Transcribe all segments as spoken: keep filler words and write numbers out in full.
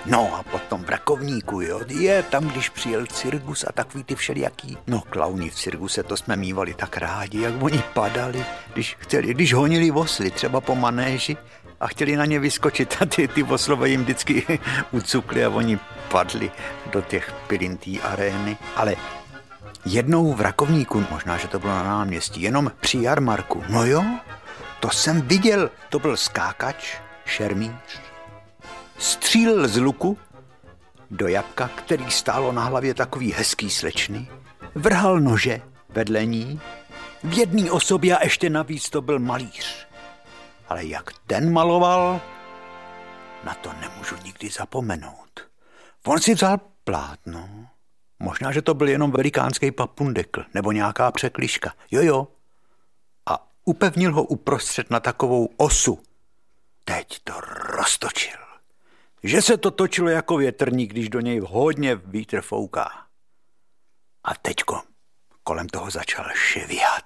No a potom v Rakovníku, jo, je tam, když přijel cirkus a takový ty všelijaký, no klauni v cirkuse, to jsme mívali tak rádi, jak oni padali, když chtěli, když honili osly, třeba po manéži a chtěli na ně vyskočit a ty, ty oslové jim vždycky ucukli a oni padli do těch pilin té arény, ale jednou v Rakovníku, možná, že to bylo na náměstí, jenom při jarmarku, no jo, to jsem viděl, to byl skákač, šermíř, střílel z luku do jabka, který stálo na hlavě takový hezký slečny, vrhal nože vedle ní, v jedné osobě a ještě navíc to byl malíř. Ale jak ten maloval, na to nemůžu nikdy zapomenout. On si vzal plátno, možná, že to byl jenom velikánský papundekl nebo nějaká překližka, jo jo, a upevnil ho uprostřed na takovou osu. Teď to roztočil. Že se to točilo jako větrník, když do něj hodně vítr fouká. A teďko kolem toho začal švihat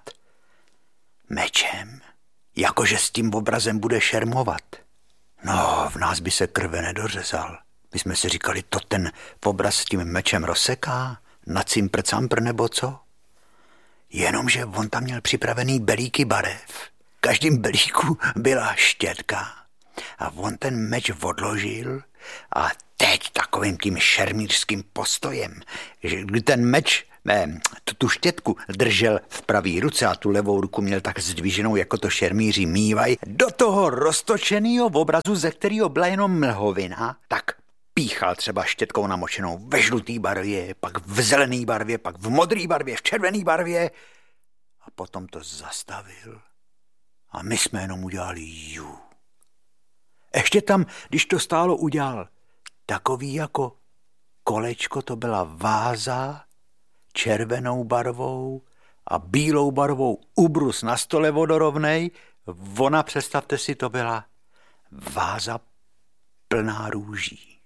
mečem, jakože s tím obrazem bude šermovat. No, v nás by se krve nedořezal. My jsme si říkali, to ten obraz s tím mečem rozseká, na cimpr campr nebo co? Jenomže on tam měl připravený belíky barev. V každém belíku byla štětka. A on ten meč odložil a teď takovým tím šermířským postojem, že kdy ten meč, ne, tu štětku držel v pravý ruce a tu levou ruku měl tak zdviženou, jako to šermíři mývají, do toho roztočenýho obrazu, ze kterého byla jenom mlhovina, tak píchal třeba štětkou namočenou ve žlutý barvě, pak v zelený barvě, pak v modrý barvě, v červený barvě a potom to zastavil a my jsme jenom udělali jú. Ještě tam, když to stálo, udělal takový jako kolečko, to byla váza červenou barvou a bílou barvou ubrus na stole vodorovnej. Ona, představte si, to byla váza plná růží.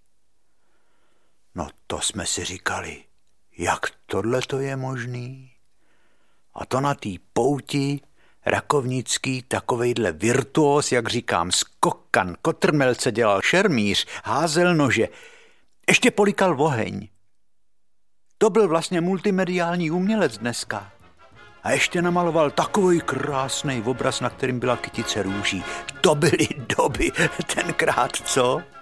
No to jsme si říkali, jak tohle to je možný? A to na té pouti Rakovnický, takovejhle virtuos, jak říkám, skokan, kotrmelce dělal šermíř, házel nože, ještě polikal oheň. To byl vlastně multimediální umělec dneska. A ještě namaloval takový krásný obraz, na kterým byla kytice růží. To byly doby tenkrát, co?